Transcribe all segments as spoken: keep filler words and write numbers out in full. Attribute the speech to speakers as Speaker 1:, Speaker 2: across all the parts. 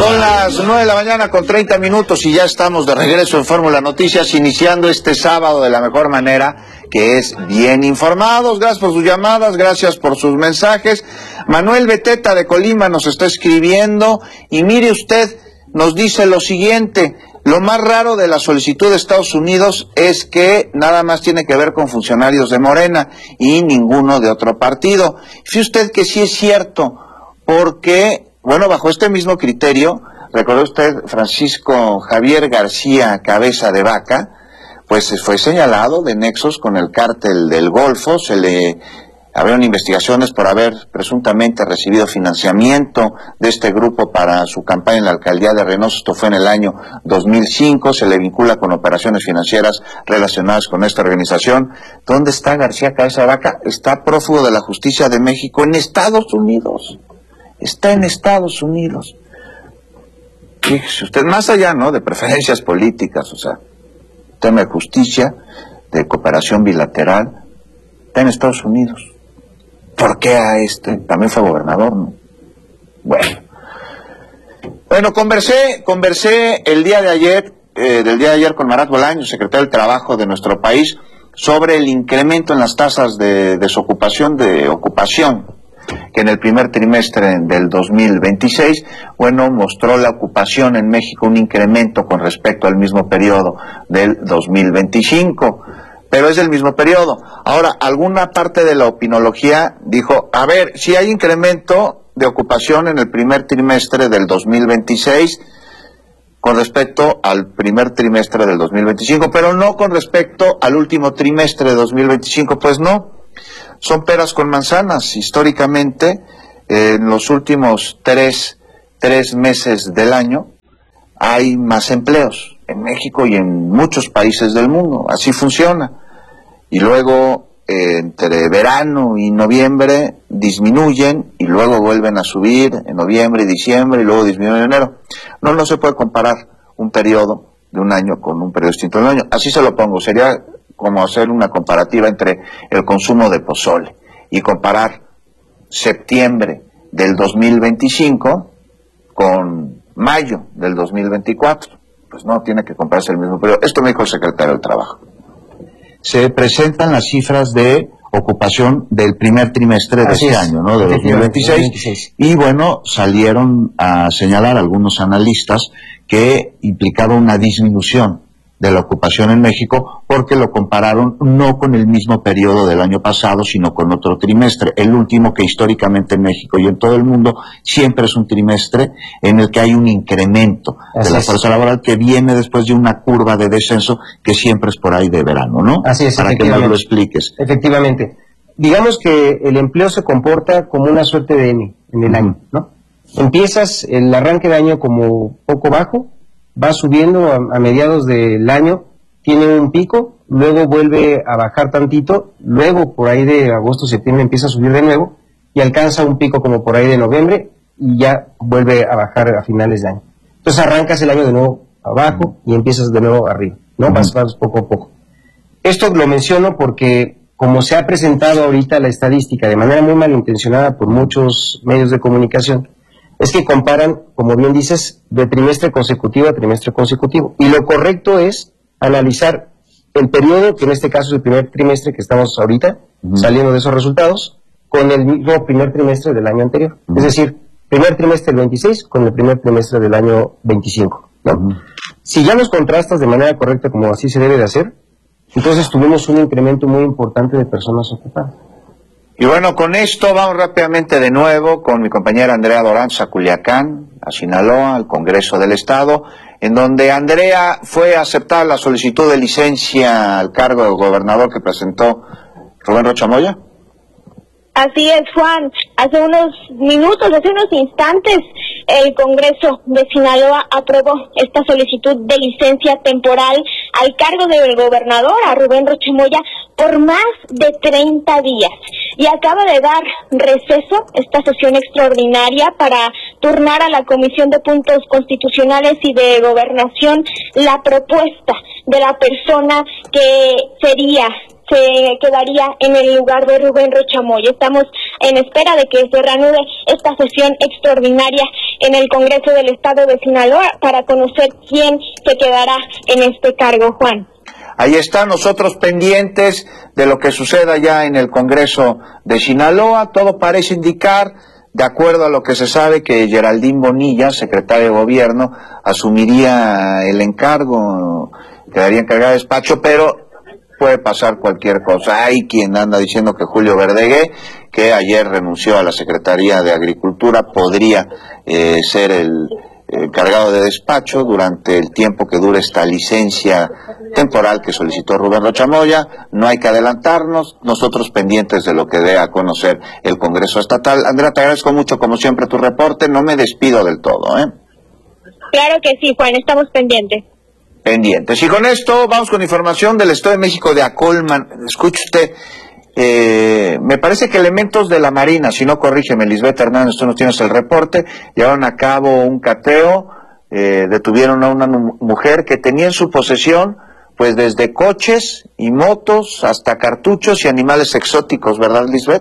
Speaker 1: Son las nueve de la mañana con treinta minutos y ya estamos de regreso en Fórmula Noticias, iniciando este sábado de la mejor manera, que es bien informados. Gracias por sus llamadas, gracias por sus mensajes. Manuel Beteta de Colima nos está escribiendo y mire usted, nos dice lo siguiente: lo más raro de la solicitud de Estados Unidos es que nada más tiene que ver con funcionarios de Morena y ninguno de otro partido. Fíjese usted que sí es cierto, porque, bueno, bajo este mismo criterio, recordó usted, Francisco Javier García Cabeza de Vaca, pues fue señalado de nexos con el cártel del Golfo. Se le habían investigaciones por haber presuntamente recibido financiamiento de este grupo para su campaña en la alcaldía de Reynosa. Esto fue en el año dos mil cinco, se le vincula con operaciones financieras relacionadas con esta organización. ¿Dónde está García Cabeza de Vaca? Está prófugo de la justicia de México en Estados Unidos. Está en Estados Unidos. Fíjese usted, más allá, ¿no?, de preferencias políticas, o sea, tema de justicia, de cooperación bilateral, está en Estados Unidos. ¿Por qué a este? También fue gobernador, ¿no? Bueno. Bueno, conversé, conversé el día de ayer, eh, del día de ayer con Marat Bolaño, secretario del Trabajo de nuestro país, sobre el incremento en las tasas de desocupación, de ocupación, que en el primer trimestre del dos mil veintiséis, bueno, mostró la ocupación en México un incremento con respecto al mismo periodo del dos mil veinticinco, pero es del mismo periodo. Ahora, alguna parte de la opinología dijo, a ver, si hay incremento de ocupación en el primer trimestre del dos mil veintiséis con respecto al primer trimestre del dos mil veinticinco, pero no con respecto al último trimestre de dos mil veinticinco, pues no. Son peras con manzanas. Históricamente, eh, en los últimos tres, tres meses del año, hay más empleos en México y en muchos países del mundo. Así funciona. Y luego, eh, entre verano y noviembre, disminuyen y luego vuelven a subir en noviembre y diciembre y luego disminuyen en enero. No, no se puede comparar un periodo de un año con un periodo distinto de un año. Así se lo pongo. Sería como hacer una comparativa entre el consumo de pozole y comparar septiembre del dos mil veinticinco con mayo del dos mil veinticuatro. Pues no, tiene que compararse el mismo periodo. Esto me dijo el secretario del Trabajo. Se presentan las cifras de ocupación del primer trimestre de Así este es. año, ¿no?, de dos mil veintiséis, y bueno, salieron a señalar algunos analistas que implicaba una disminución de la ocupación en México, porque lo compararon no con el mismo periodo del año pasado, sino con otro trimestre, el último, que históricamente en México y en todo el mundo siempre es un trimestre en el que hay un incremento Así de la fuerza es. laboral, que viene después de una curva de descenso que siempre es por ahí de verano, ¿no? Así es, para que nos lo expliques.
Speaker 2: Efectivamente. Digamos que el empleo se comporta como una suerte de N en el uh-huh. año, ¿no? Empiezas el arranque de año como poco bajo, va subiendo a, a mediados del año, tiene un pico, luego vuelve a bajar tantito, luego por ahí de agosto, septiembre empieza a subir de nuevo y alcanza un pico como por ahí de noviembre y ya vuelve a bajar a finales de año. Entonces arrancas el año de nuevo abajo y empiezas de nuevo arriba, ¿no? Vas, vas poco a poco. Esto lo menciono porque, como se ha presentado ahorita la estadística de manera muy malintencionada por muchos medios de comunicación, es que comparan, como bien dices, de trimestre consecutivo a trimestre consecutivo. Y lo correcto es analizar el periodo, que en este caso es el primer trimestre que estamos ahorita, uh-huh. saliendo de esos resultados, con el mismo primer trimestre del año anterior. Uh-huh. Es decir, primer trimestre del veintiséis con el primer trimestre del año veinticinco, ¿no? Uh-huh. Si ya los contrastas de manera correcta, como así se debe de hacer, entonces tuvimos un incremento muy importante de personas ocupadas.
Speaker 1: Y bueno, con esto vamos rápidamente de nuevo con mi compañera Andrea Dorantes a Culiacán, a Sinaloa, al Congreso del Estado, en donde Andrea fue a aceptar la solicitud de licencia al cargo de gobernador que presentó Rubén Rocha Moya.
Speaker 3: Así es, Juan. Hace unos minutos, hace unos instantes, el Congreso de Sinaloa aprobó esta solicitud de licencia temporal al cargo del gobernador, a Rubén Rocha Moya, por más de treinta días. Y acaba de dar receso esta sesión extraordinaria para turnar a la Comisión de Puntos Constitucionales y de Gobernación la propuesta de la persona que sería se quedaría en el lugar de Rubén Rochamoya. Estamos en espera de que se reanude esta sesión extraordinaria en el Congreso del Estado de Sinaloa para conocer quién se quedará en este cargo, Juan.
Speaker 1: Ahí están nosotros pendientes de lo que suceda ya en el Congreso de Sinaloa. Todo parece indicar, de acuerdo a lo que se sabe, que Geraldine Bonilla, secretaria de Gobierno, asumiría el encargo, quedaría encargada de despacho, pero puede pasar cualquier cosa. Hay quien anda diciendo que Julio Verdegué, que ayer renunció a la Secretaría de Agricultura, podría eh, ser el encargado de despacho durante el tiempo que dure esta licencia temporal que solicitó Rubén Rochamoya. No hay que adelantarnos, nosotros pendientes de lo que dé a conocer el Congreso Estatal. Andrea, te agradezco mucho, como siempre, tu reporte. No me despido del todo, ¿eh?
Speaker 3: Claro que sí, Juan, estamos pendientes.
Speaker 1: Pendientes. Y con esto vamos con información del Estado de México de Acolman. Escuche usted, eh, me parece que elementos de la Marina, si no corrígeme, Lisbeth Hernández, tú no tienes el reporte, llevaron a cabo un cateo, eh, detuvieron a una mujer que tenía en su posesión pues desde coches y motos hasta cartuchos y animales exóticos, ¿verdad, Lisbeth?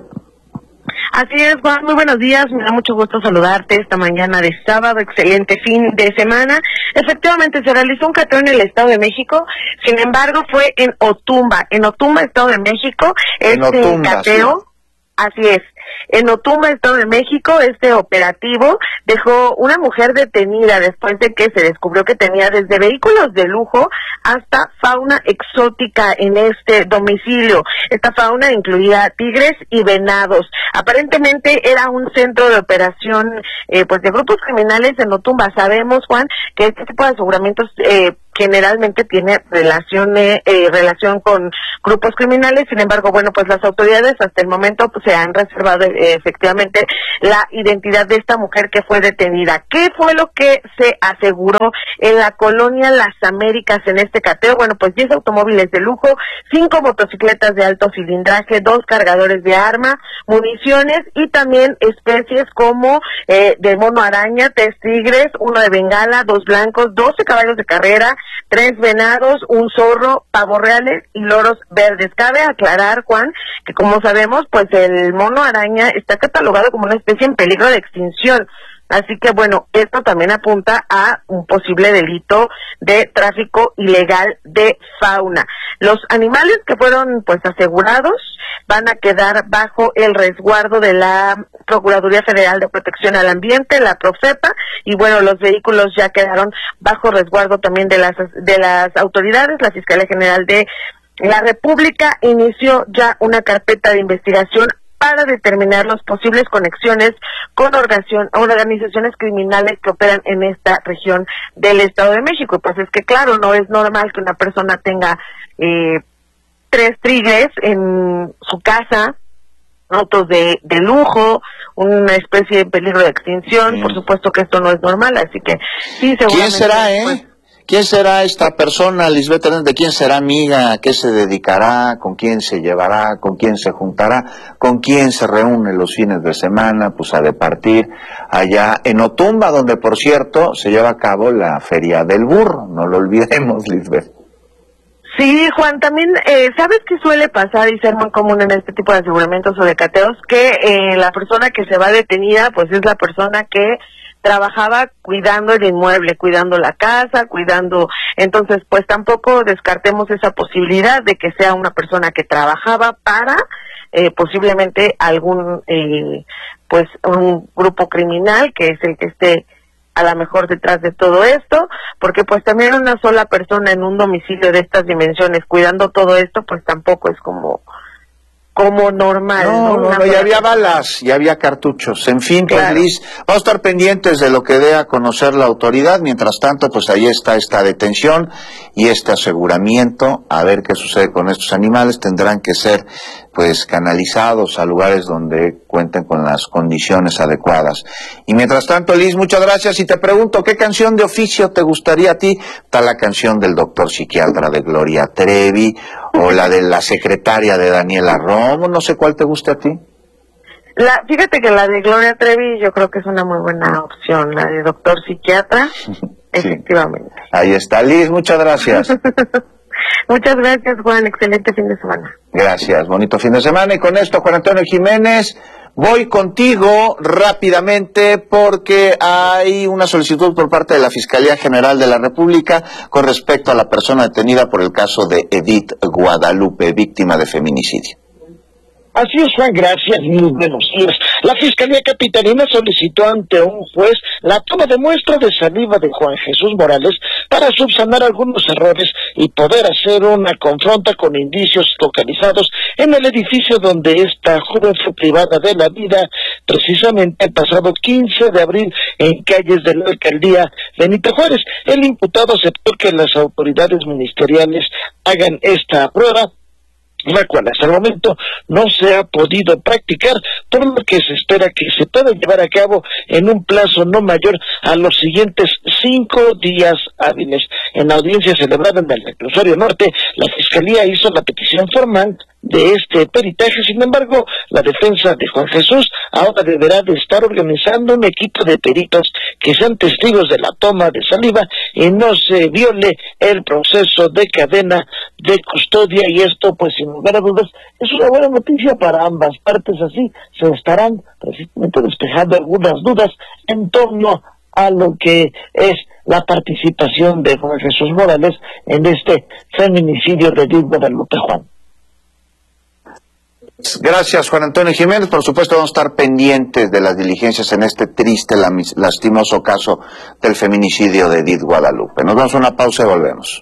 Speaker 4: Así es, Juan, muy buenos días, me da mucho gusto saludarte esta mañana de sábado, excelente fin de semana. Efectivamente, se realizó un cateo en el Estado de México, sin embargo fue en Otumba, en Otumba, Estado de México,
Speaker 1: en
Speaker 4: este
Speaker 1: Otumba,
Speaker 4: cateo,
Speaker 1: sí.
Speaker 4: Así es. En Otumba, Estado de México, este operativo dejó una mujer detenida después de que se descubrió que tenía desde vehículos de lujo hasta fauna exótica en este domicilio. Esta fauna incluía tigres y venados. Aparentemente era un centro de operación eh, pues de grupos criminales en Otumba. Sabemos, Juan, que este tipo de aseguramientos eh, generalmente tiene relación, eh, relación con grupos criminales. Sin embargo, bueno, pues las autoridades hasta el momento pues, se han reservado eh, efectivamente la identidad de esta mujer que fue detenida. ¿Qué fue lo que se aseguró en la colonia Las Américas en este cateo? Bueno, pues diez automóviles de lujo, cinco motocicletas de alto cilindraje, dos cargadores de arma, municiones y también especies como eh, de mono araña, tres tigres, uno de bengala, dos blancos, doce caballos de carrera, tres venados, un zorro, pavos reales y loros verdes. Cabe aclarar, Juan, que como sabemos, pues el mono araña está catalogado como una especie en peligro de extinción. Así que, bueno, esto también apunta a un posible delito de tráfico ilegal de fauna. Los animales que fueron, pues, asegurados van a quedar bajo el resguardo de la Procuraduría Federal de Protección al Ambiente, la Profepa, y bueno, los vehículos ya quedaron bajo resguardo también de las de las autoridades. La Fiscalía General de la República inició ya una carpeta de investigación para determinar las posibles conexiones con organización, organizaciones criminales que operan en esta región del Estado de México. Pues es que claro, no es normal que una persona tenga eh, tres tigres en su casa, autos de, de lujo, una especie de peligro de extinción. Sí. Por supuesto que esto no es normal, así que sí, seguramente.
Speaker 1: ¿Quién será, eh? Pues, ¿quién será esta persona, Lisbeth Hernández? ¿De quién será amiga? ¿A qué se dedicará? ¿Con quién se llevará? ¿Con quién se juntará? ¿Con quién se reúne los fines de semana? Pues a departir allá en Otumba, donde por cierto se lleva a cabo la Feria del Burro. No lo olvidemos, Lisbeth.
Speaker 4: Sí, Juan, también, eh, ¿sabes qué suele pasar y ser muy común en este tipo de aseguramientos o de cateos? Que eh, la persona que se va detenida, pues es la persona que trabajaba cuidando el inmueble, cuidando la casa, cuidando, entonces pues tampoco descartemos esa posibilidad de que sea una persona que trabajaba para eh, posiblemente algún, eh, pues un grupo criminal que es el que esté a lo mejor detrás de todo esto, porque pues también una sola persona en un domicilio de estas dimensiones cuidando todo esto, pues tampoco es como como normal.
Speaker 1: No, no, no, no ya había balas, ya había cartuchos, en fin, pues claro. Liz, vamos a estar pendientes de lo que dé a conocer la autoridad. Mientras tanto, pues ahí está esta detención y este aseguramiento, a ver qué sucede con estos animales. Tendrán que ser pues canalizados a lugares donde cuenten con las condiciones adecuadas. Y mientras tanto, Liz, muchas gracias, y te pregunto, ¿qué canción de oficio te gustaría a ti? Está la canción del doctor psiquiatra de Gloria Trevi, o la de la secretaria de Daniela Romo, no sé cuál te gusta a ti.
Speaker 4: La, fíjate que la de Gloria Trevi yo creo que es una muy buena opción, la de doctor psiquiatra, sí. Efectivamente.
Speaker 1: Ahí está, Liz, muchas gracias.
Speaker 4: Muchas gracias, Juan. Excelente fin de semana.
Speaker 1: Gracias, bonito fin de semana. Y con esto, Juan Antonio Jiménez, voy contigo rápidamente porque hay una solicitud por parte de la Fiscalía General de la República con respecto a la persona detenida por el caso de Edith Guadalupe, víctima de feminicidio.
Speaker 5: Así es, Juan, gracias, muy buenos días. La Fiscalía Capitalina solicitó ante un juez la toma de muestra de saliva de Juan Jesús Morales para subsanar algunos errores y poder hacer una confronta con indicios localizados en el edificio donde esta joven fue privada de la vida, precisamente el pasado quince de abril en calles de la alcaldía Benito Juárez. El imputado aceptó que las autoridades ministeriales hagan esta prueba, la cual hasta el momento no se ha podido practicar, por lo que se espera que se pueda llevar a cabo en un plazo no mayor a los siguientes cinco días hábiles. En la audiencia celebrada en el Reclusorio Norte, la Fiscalía hizo la petición formal de este peritaje. Sin embargo, la defensa de Juan Jesús ahora deberá de estar organizando un equipo de peritos que sean testigos de la toma de saliva y no se viole el proceso de cadena de custodia, y esto, pues sin lugar a dudas, es una buena noticia para ambas partes. Así se estarán precisamente despejando algunas dudas en torno a lo que es la participación de Juan Jesús Morales en este feminicidio de Edith Guadalupe, Juan.
Speaker 1: Gracias, Juan Antonio Jiménez. Por supuesto, vamos a estar pendientes de las diligencias en este triste, lastimoso caso del feminicidio de Edith Guadalupe. Nos damos una pausa y volvemos.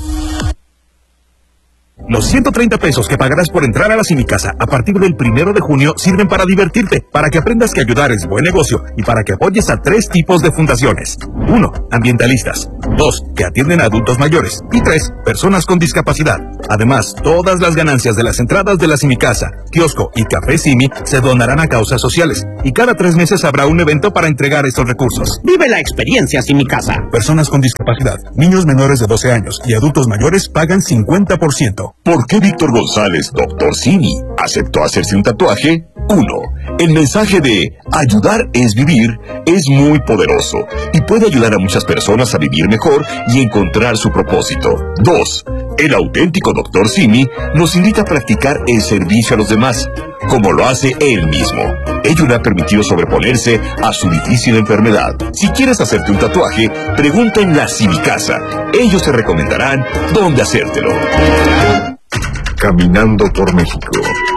Speaker 6: Los ciento treinta pesos que pagarás por entrar a la Cinicasa a partir del primero de junio sirven para divertirte, para que aprendas que ayudar es buen negocio y para que apoyes a tres tipos de fundaciones. Uno, ambientalistas. Dos, que atienden a adultos mayores. Y tres, personas con discapacidad. Además, todas las ganancias de las entradas de la Cinicasa, kiosco y café Simi se donarán a causas sociales. Y cada tres meses habrá un evento para entregar estos recursos.
Speaker 7: Vive la experiencia Cinicasa.
Speaker 6: Personas con discapacidad, niños menores de doce años y adultos mayores pagan cincuenta por ciento.
Speaker 8: ¿Por qué Víctor González, doctor Simi, aceptó hacerse un tatuaje? Uno, el mensaje de ayudar es vivir es muy poderoso y puede ayudar a muchas personas a vivir mejor y encontrar su propósito. Dos, el auténtico doctor Simi nos invita a practicar el servicio a los demás, como lo hace él mismo. Ello le ha permitido sobreponerse a su difícil enfermedad. Si quieres hacerte un tatuaje, pregunta en la Cinicasa. Ellos te recomendarán dónde hacértelo. Caminando por México.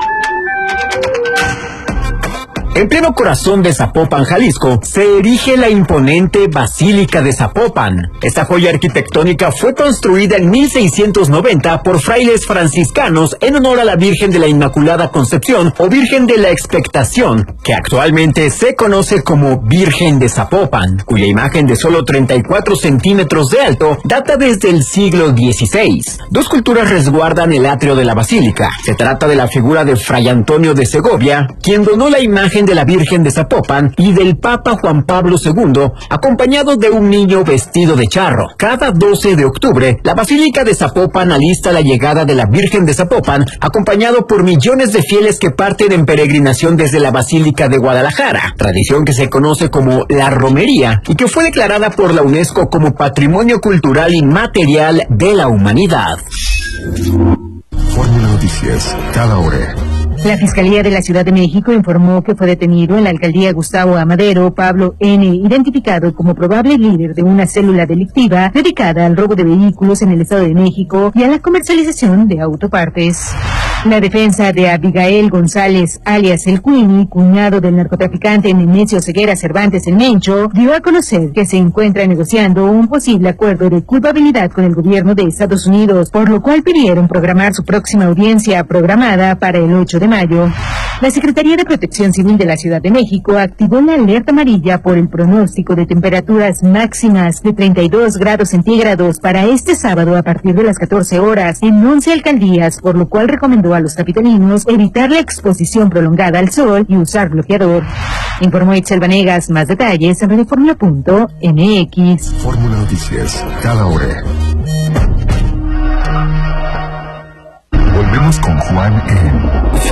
Speaker 7: En pleno corazón de Zapopan, Jalisco, se erige la imponente Basílica de Zapopan. Esta joya arquitectónica fue construida en mil seiscientos noventa por frailes franciscanos en honor a la Virgen de la Inmaculada Concepción o Virgen de la Expectación, que actualmente se conoce como Virgen de Zapopan, cuya imagen de solo treinta y cuatro centímetros de alto data desde el siglo dieciséis. Dos culturas resguardan el atrio de la basílica. Se trata de la figura de Fray Antonio de Segovia, quien donó la imagen de la Virgen de Zapopan, y del Papa Juan Pablo segundo, acompañado de un niño vestido de charro. Cada doce de octubre, la Basílica de Zapopan alista la llegada de la Virgen de Zapopan, acompañado por millones de fieles que parten en peregrinación desde la Basílica de Guadalajara, tradición que se conoce como la romería y que fue declarada por la UNESCO como Patrimonio Cultural Inmaterial de la Humanidad.
Speaker 8: Fórmula Noticias, cada hora.
Speaker 9: La Fiscalía de la Ciudad de México informó que fue detenido en la alcaldía Gustavo Amadero Pablo N., identificado como probable líder de una célula delictiva dedicada al robo de vehículos en el Estado de México y a la comercialización de autopartes. La defensa de Abigail González, alias El Queenie, cuñado del narcotraficante Nemesio Ceguera Cervantes El Mencho, dio a conocer que se encuentra negociando un posible acuerdo de culpabilidad con el gobierno de Estados Unidos, por lo cual pidieron programar su próxima audiencia programada para el ocho de mayo. La Secretaría de Protección Civil de la Ciudad de México activó la alerta amarilla por el pronóstico de temperaturas máximas de treinta y dos grados centígrados para este sábado a partir de las catorce horas en once alcaldías, por lo cual recomendó a los capitalinos evitar la exposición prolongada al sol y usar bloqueador. Informó Itzel Vanegas. Más detalles en radioformula punto m x.
Speaker 8: Fórmula Noticias, cada hora. Volvemos con Juan en